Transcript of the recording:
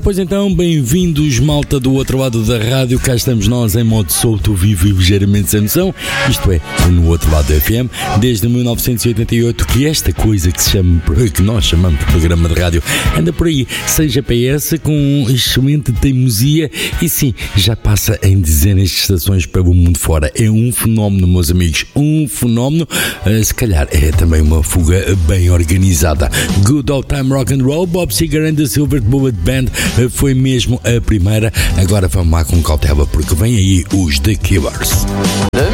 Pois então, bem-vindos, malta do outro lado da rádio. Cá estamos nós em modo solto, vivo e ligeiramente sem noção. Isto é, no outro lado da FM, desde 1988, que esta coisa que nós chamamos de programa de rádio anda por aí, seja PS, com excelente teimosia, e sim, já passa em dezenas de estações pelo mundo fora. É um fenómeno, meus amigos, um fenómeno. Se calhar é também uma fuga bem organizada. Good Old Time Rock and Roll, Bob Seger and the Silver Bullet Band foi mesmo a primeira. Agora vamos lá com cautela, porque vem aí os The Killers.